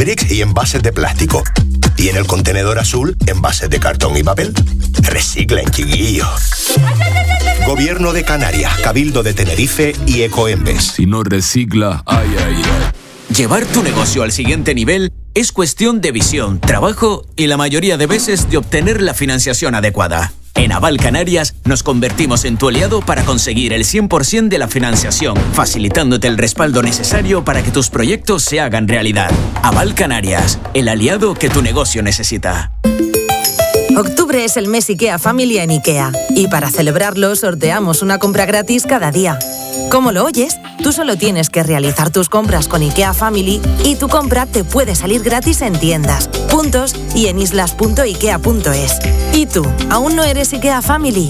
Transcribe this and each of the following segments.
bricks y envases de plástico. Y en el contenedor azul, envases de cartón y papel. Reciclen, chiquillos. Gobierno de Canarias, Cabildo de Tenerife y Ecoembes. Si no recicla, ay, ay, ay. Llevar tu negocio al siguiente nivel es cuestión de visión, trabajo y la mayoría de veces de obtener la financiación adecuada. En Aval Canarias nos convertimos en tu aliado para conseguir el 100% de la financiación, facilitándote el respaldo necesario para que tus proyectos se hagan realidad. Aval Canarias, el aliado que tu negocio necesita. Octubre es el mes IKEA Family en IKEA y para celebrarlo sorteamos una compra gratis cada día. ¿Cómo lo oyes? Tú solo tienes que realizar tus compras con IKEA Family y tu compra te puede salir gratis en tiendas, puntos y en islas.ikea.es. ¿Y tú, aún no eres IKEA Family?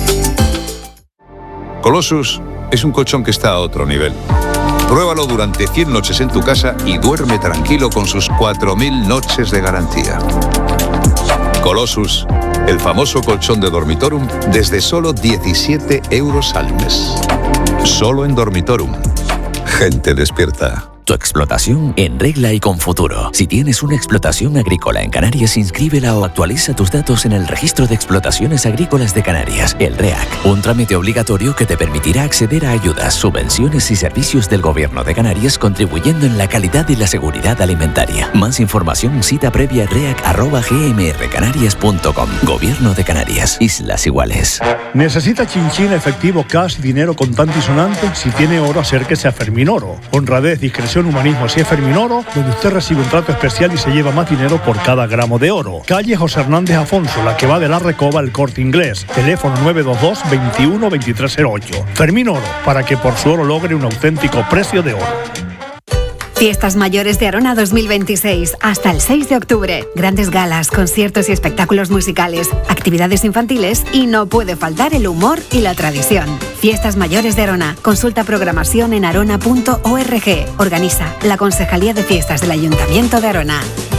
Colossus es un colchón que está a otro nivel. Pruébalo durante 100 noches en tu casa y duerme tranquilo con sus 4.000 noches de garantía. Colossus, el famoso colchón de Dormitorum, desde solo 17 euros al mes. Solo en Dormitorum. Gente despierta. Tu explotación en regla y con futuro. Si tienes una explotación agrícola en Canarias, inscríbela o actualiza tus datos en el Registro de Explotaciones Agrícolas de Canarias, el REAC. Un trámite obligatorio que te permitirá acceder a ayudas, subvenciones y servicios del Gobierno de Canarias, contribuyendo en la calidad y la seguridad alimentaria. Más información, cita previa reac@gmrcanarias.com. Gobierno de Canarias. Islas Iguales. ¿Necesita chinchín, efectivo, cash, dinero contante y sonante? Si tiene oro, acérquese a Fermín Oro. Honradez, discreción, humanismo, si es Fermín Oro, donde usted recibe un trato especial y se lleva más dinero por cada gramo de oro. Calle José Hernández Afonso, la que va de la Recoba al Corte Inglés. Teléfono 922 21 2308. Fermín Oro, para que por su oro logre un auténtico precio de oro. Fiestas Mayores de Arona 2026, hasta el 6 de octubre. Grandes galas, conciertos y espectáculos musicales, actividades infantiles y no puede faltar el humor y la tradición. Fiestas Mayores de Arona. Consulta programación en arona.org. Organiza la Concejalía de Fiestas del Ayuntamiento de Arona.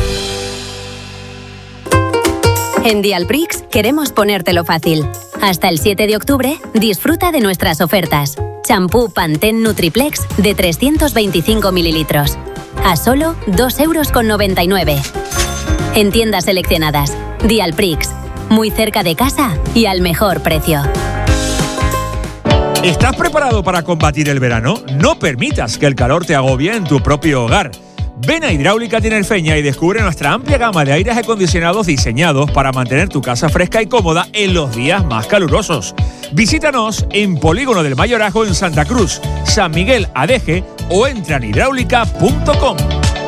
En Dialprix queremos ponértelo fácil. Hasta el 7 de octubre, disfruta de nuestras ofertas. Champú Pantene Nutriplex de 325 mililitros. A solo 2,99 €. En tiendas seleccionadas. Dialprix. Muy cerca de casa y al mejor precio. ¿Estás preparado para combatir el verano? No permitas que el calor te agobie en tu propio hogar. Ven a Hidráulica Tinerfeña y descubre nuestra amplia gama de aires acondicionados diseñados para mantener tu casa fresca y cómoda en los días más calurosos. Visítanos en Polígono del Mayorazgo en Santa Cruz, San Miguel Adeje o entra en hidráulica.com.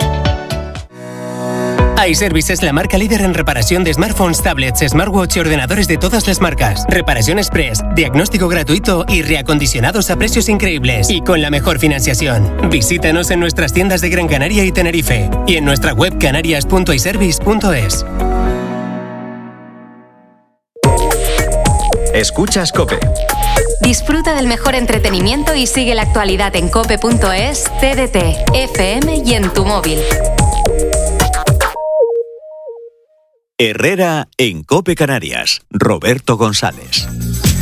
iService es la marca líder en reparación de smartphones, tablets, smartwatch y ordenadores de todas las marcas. Reparación express, diagnóstico gratuito y reacondicionados a precios increíbles y con la mejor financiación. Visítanos en nuestras tiendas de Gran Canaria y Tenerife y en nuestra web canarias.iservice.es. Escuchas COPE. Disfruta del mejor entretenimiento y sigue la actualidad en cope.es, TDT, FM y en tu móvil. Herrera en COPE Canarias. Roberto González.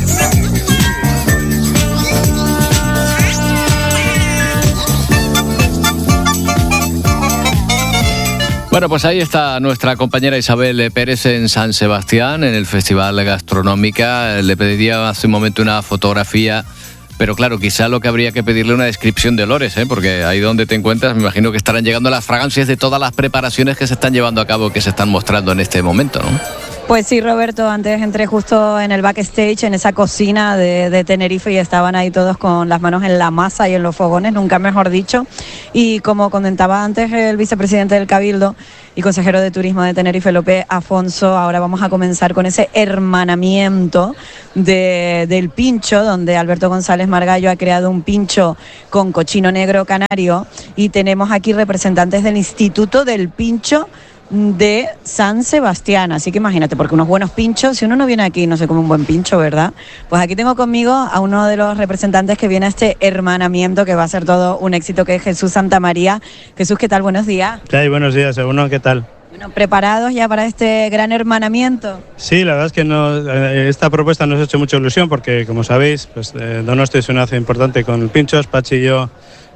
Bueno, pues ahí está nuestra compañera Isabel Pérez en San Sebastián, en el Festival Gastronómica. Le pediría hace un momento una fotografía, pero claro, quizá lo que habría que pedirle una descripción de olores, porque ahí donde te encuentras me imagino que estarán llegando las fragancias de todas las preparaciones que se están llevando a cabo, que se están mostrando en este momento, ¿no? Pues sí, Roberto, antes entré justo en el backstage, en esa cocina de Tenerife, y estaban ahí todos con las manos en la masa y en los fogones, nunca mejor dicho. Y como comentaba antes el vicepresidente del Cabildo y consejero de Turismo de Tenerife, López Afonso, ahora vamos a comenzar con ese hermanamiento del pincho, donde Alberto González Margallo ha creado un pincho con cochino negro canario, y tenemos aquí representantes del Instituto del Pincho de San Sebastián, así que imagínate, porque unos buenos pinchos, si uno no viene aquí no se come un buen pincho, ¿verdad? Pues aquí tengo conmigo a uno de los representantes que viene a este hermanamiento, que va a ser todo un éxito, que es Jesús Santamaría. Jesús, ¿qué tal? Buenos días. ¿Qué hay? Buenos días, Eguno, ¿qué tal? Bueno, ¿preparados ya para este gran hermanamiento? Sí, la verdad es que esta propuesta nos ha hecho mucha ilusión porque, como sabéis, pues Donosti es una ciudad importante con pinchos. Pachi y yo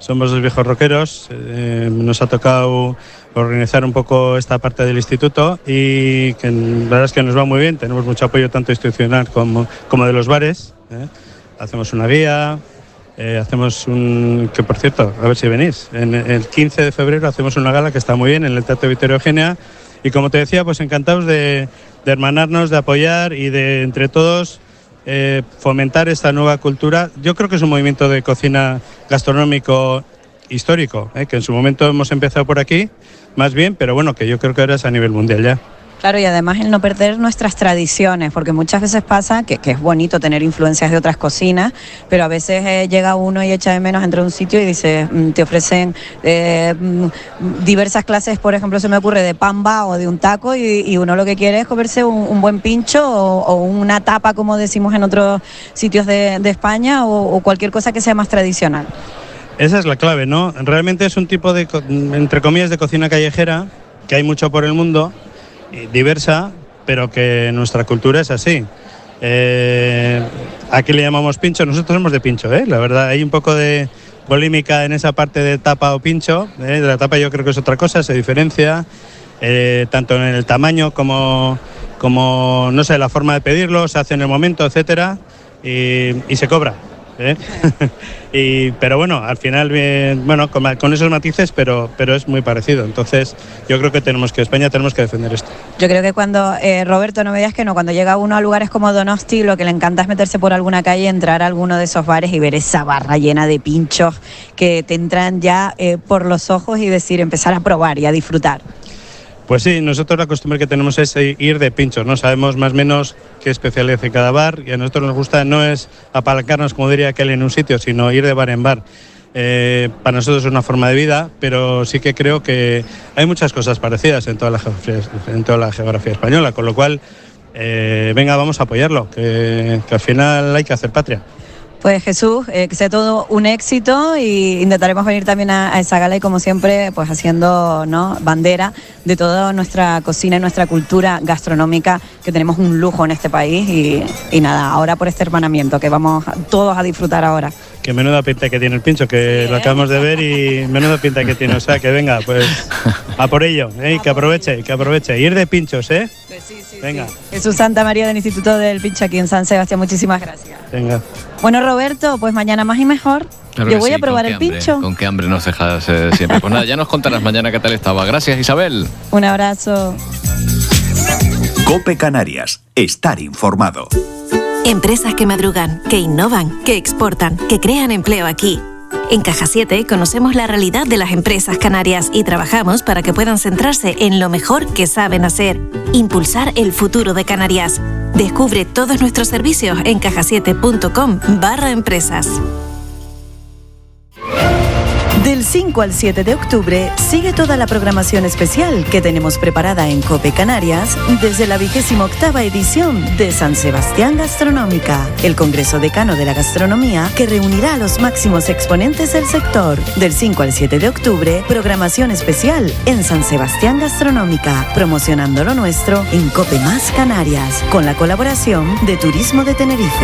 somos dos viejos rockeros, nos ha tocado organizar un poco esta parte del instituto y que la verdad es que nos va muy bien, tenemos mucho apoyo tanto institucional como de los bares, hacemos una guía, que por cierto, a ver si venís, el 15 de febrero hacemos una gala que está muy bien en el Teatro Vittorio Eugenia y como te decía, pues encantados de hermanarnos, de apoyar y de entre todos fomentar esta nueva cultura. Yo creo que es un movimiento de cocina gastronómico histórico, que en su momento hemos empezado por aquí, más bien, pero bueno, que yo creo que ahora es a nivel mundial ya. Claro, y además el no perder nuestras tradiciones, porque muchas veces pasa que es bonito tener influencias de otras cocinas, pero a veces llega uno y echa de menos, entra a un sitio y dice, te ofrecen diversas clases, por ejemplo, se me ocurre de pamba o de un taco y uno lo que quiere es comerse un buen pincho o una tapa, como decimos en otros sitios de España, o cualquier cosa que sea más tradicional. Esa es la clave, ¿no? Realmente es un tipo de, entre comillas, de cocina callejera, que hay mucho por el mundo, diversa, pero que nuestra cultura es así. Aquí le llamamos pincho, nosotros somos de pincho, la verdad, hay un poco de polémica en esa parte de tapa o pincho, de la tapa yo creo que es otra cosa, se diferencia, tanto en el tamaño como no sé, la forma de pedirlo, se hace en el momento, etcétera, y se cobra. Pero bueno, al final, bueno, con esos matices, pero es muy parecido. Entonces, yo creo que España tenemos que defender esto. Yo creo que cuando, Roberto, no me digas que no, cuando llega uno a lugares como Donosti, lo que le encanta es meterse por alguna calle, entrar a alguno de esos bares y ver esa barra llena de pinchos que te entran ya por los ojos y empezar a probar y a disfrutar. Pues sí, nosotros la costumbre que tenemos es ir de pinchos, ¿no? Sabemos más o menos qué especialidad hace cada bar y a nosotros nos gusta no es apalancarnos, como diría aquel, en un sitio, sino ir de bar en bar. Para nosotros es una forma de vida, pero sí que creo que hay muchas cosas parecidas en toda la geografía española, con lo cual, venga, vamos a apoyarlo, que al final hay que hacer patria. Pues Jesús, que sea todo un éxito y intentaremos venir también a esa gala y como siempre pues haciendo, ¿no?, bandera de toda nuestra cocina y nuestra cultura gastronómica, que tenemos un lujo en este país y nada, ahora por este hermanamiento que vamos todos a disfrutar ahora. Que menuda pinta que tiene el pincho, que lo acabamos de ver y menuda pinta que tiene, o sea que venga, pues a por ello, que aproveche, ir de pinchos, Pues sí, venga. Sí. Jesús Santa María del Instituto del Pincho aquí en San Sebastián, muchísimas gracias. Venga. Bueno, Roberto, pues mañana más y mejor. Claro, yo voy a probar el pincho. Con qué hambre nos dejas siempre. Pues nada, ya nos contarás mañana qué tal estaba. Gracias, Isabel. Un abrazo. COPE Canarias. Estar informado. Empresas que madrugan, que innovan, que exportan, que crean empleo aquí. En Caja 7 conocemos la realidad de las empresas canarias y trabajamos para que puedan centrarse en lo mejor que saben hacer, impulsar el futuro de Canarias. Descubre todos nuestros servicios en cajasiete.com/empresas. Del 5 al 7 de octubre sigue toda la programación especial que tenemos preparada en COPE Canarias desde la 28ª edición de San Sebastián Gastronómica, el Congreso Decano de la Gastronomía que reunirá a los máximos exponentes del sector. Del 5 al 7 de octubre, programación especial en San Sebastián Gastronómica, promocionando lo nuestro en COPE Más Canarias, con la colaboración de Turismo de Tenerife.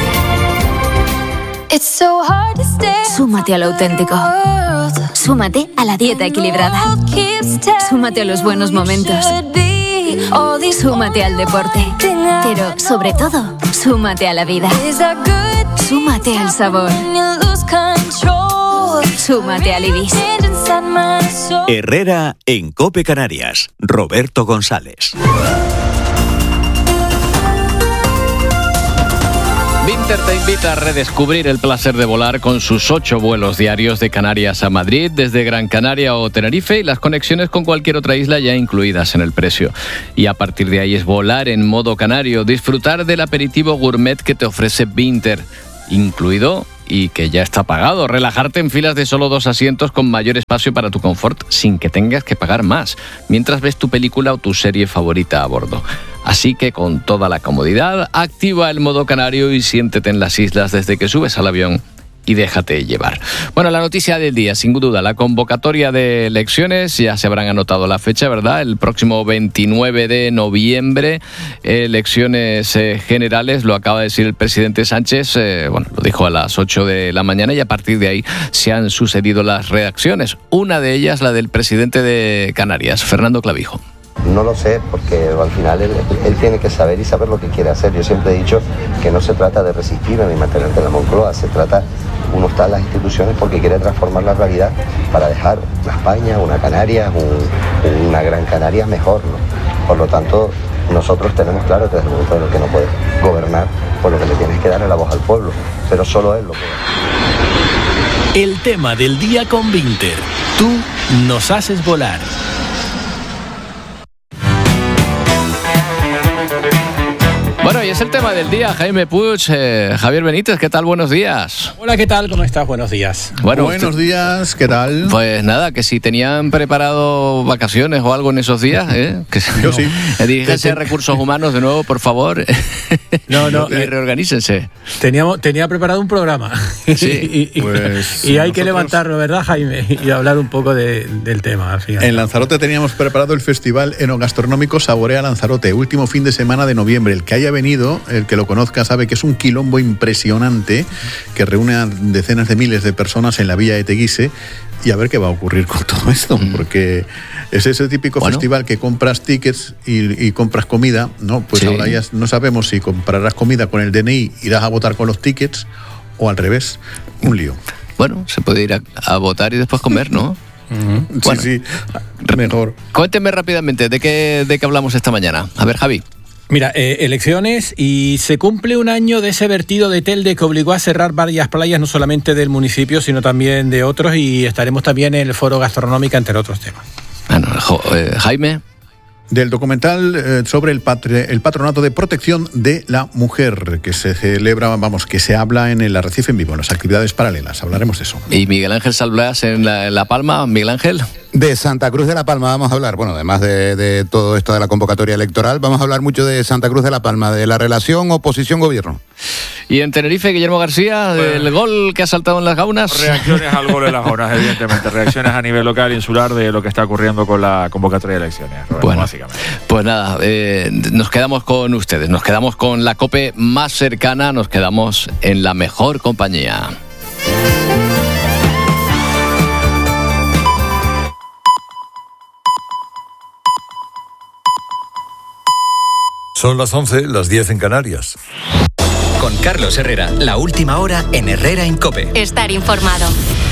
Súmate a lo auténtico. Súmate a la dieta equilibrada. Súmate a los buenos momentos. Súmate al deporte. Pero, sobre todo, súmate a la vida. Súmate al sabor. Súmate al Ibis. Herrera en COPE Canarias. Roberto González. Vinter te invita a redescubrir el placer de volar con sus 8 vuelos diarios de Canarias a Madrid, desde Gran Canaria o Tenerife, y las conexiones con cualquier otra isla ya incluidas en el precio. Y a partir de ahí es volar en modo canario, disfrutar del aperitivo gourmet que te ofrece Vinter, incluido y que ya está pagado, relajarte en filas de solo 2 asientos con mayor espacio para tu confort sin que tengas que pagar más, mientras ves tu película o tu serie favorita a bordo. Así que con toda la comodidad, activa el modo canario y siéntete en las islas desde que subes al avión y déjate llevar. Bueno, la noticia del día, sin duda, la convocatoria de elecciones, ya se habrán anotado la fecha, ¿verdad? El próximo 29 de noviembre, elecciones generales, lo acaba de decir el presidente Sánchez, lo dijo a las 8 de la mañana y a partir de ahí se han sucedido las reacciones. Una de ellas, la del presidente de Canarias, Fernando Clavijo. No lo sé, porque al final él tiene que saber y saber lo que quiere hacer. Yo siempre he dicho que no se trata de resistir ni mantenerte en la Moncloa, se trata, uno está en las instituciones porque quiere transformar la realidad para dejar una España, una Canarias, una Gran Canaria mejor, ¿no? Por lo tanto, nosotros tenemos claro que desde el momento en el que no puedes gobernar, pues lo que le tienes que dar es la voz al pueblo, pero solo él lo puede. El tema del día con Vinter. Tú nos haces volar. Bueno, y es el tema del día, Jaime Puig, Javier Benítez, ¿qué tal? Buenos días. Hola, ¿qué tal? ¿Cómo estás? Buenos días. Bueno, buenos días, ¿qué tal? Pues nada, que si tenían preparado vacaciones o algo en esos días, que yo sí. Diríjense a Recursos Humanos de nuevo, por favor. No, y reorganícense. Tenía preparado un programa. Sí, y hay que levantarlo, ¿verdad, Jaime? Y hablar un poco del tema. Al final. En Lanzarote teníamos preparado el Festival Enogastronómico Saborea Lanzarote, último fin de semana de noviembre. El que haya venido, el que lo conozca sabe que es un quilombo impresionante que reúne a decenas de miles de personas en la villa de Teguise, y a ver qué va a ocurrir con todo esto, porque es ese típico festival que compras tickets y compras comida, ¿no? Pues sí. Ahora ya no sabemos si comprarás comida con el DNI, irás a votar con los tickets o al revés, un lío. Bueno, se puede ir a votar y después comer, ¿no? Bueno, sí, mejor. Cuénteme rápidamente, ¿de qué hablamos esta mañana? A ver, Javi. Mira, elecciones, y se cumple un año de ese vertido de Telde que obligó a cerrar varias playas, no solamente del municipio, sino también de otros, y estaremos también en el Foro Gastronómico, entre otros temas. Bueno, Jaime. Del documental sobre el Patronato de Protección de la Mujer, que se celebra, que se habla en el Arrecife en vivo, en las actividades paralelas. Hablaremos de eso. ¿Y Miguel Ángel Salblas en La Palma? Miguel Ángel. De Santa Cruz de la Palma vamos a hablar, bueno, además de todo esto de la convocatoria electoral, vamos a hablar mucho de Santa Cruz de la Palma, de la relación oposición-gobierno. Y en Tenerife, Guillermo García, del gol que ha saltado en las gaunas. Reacciones al gol de las gaunas, evidentemente. Reacciones a nivel local e insular de lo que está ocurriendo con la convocatoria de elecciones, Roberto, bueno, básicamente. Pues nada, nos quedamos con ustedes, nos quedamos con la COPE más cercana, nos quedamos en la mejor compañía. Son las 11, las 10 en Canarias. Con Carlos Herrera, la última hora en Herrera en COPE. Estar informado.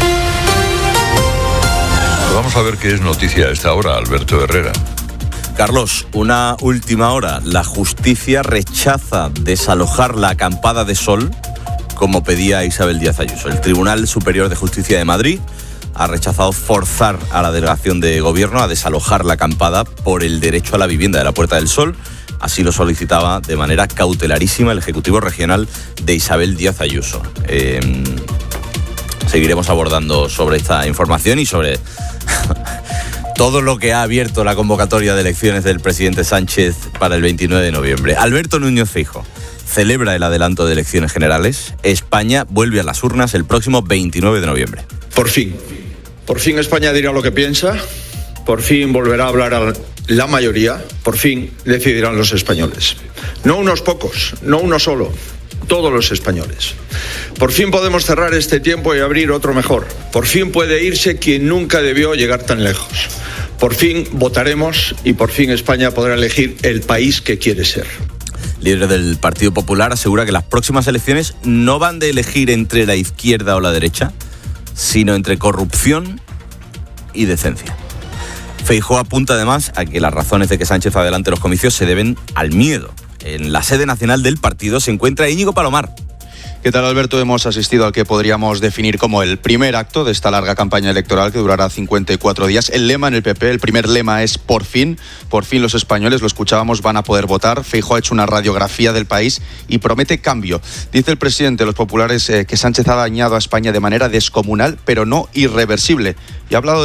Vamos a ver qué es noticia a esta hora, Alberto Herrera. Carlos, una última hora. La justicia rechaza desalojar la acampada de sol como pedía Isabel Díaz Ayuso. El Tribunal Superior de Justicia de Madrid ha rechazado forzar a la delegación de gobierno a desalojar la acampada por el derecho a la vivienda de la Puerta del Sol. Así lo solicitaba de manera cautelarísima el Ejecutivo Regional de Isabel Díaz Ayuso. Seguiremos abordando sobre esta información y sobre todo lo que ha abierto la convocatoria de elecciones del presidente Sánchez para el 29 de noviembre. Alberto Núñez Feijóo celebra el adelanto de elecciones generales. España vuelve a las urnas el próximo 29 de noviembre. Por fin España dirá lo que piensa, por fin volverá a hablar a la mayoría, por fin decidirán los españoles. No unos pocos, no uno solo, todos los españoles. Por fin podemos cerrar este tiempo y abrir otro mejor. Por fin puede irse quien nunca debió llegar tan lejos. Por fin votaremos y por fin España podrá elegir el país que quiere ser. Líder del Partido Popular asegura que las próximas elecciones no van de elegir entre la izquierda o la derecha, sino entre corrupción y decencia. Feijóo apunta además a que las razones de que Sánchez adelante los comicios se deben al miedo. En la sede nacional del partido se encuentra Íñigo Palomar. ¿Qué tal, Alberto? Hemos asistido al que podríamos definir como el primer acto de esta larga campaña electoral que durará 54 días. El lema en el PP, el primer lema es por fin los españoles, lo escuchábamos, van a poder votar. Feijóo ha hecho una radiografía del país y promete cambio. Dice el presidente de los populares que Sánchez ha dañado a España de manera descomunal, pero no irreversible. Y ha hablado de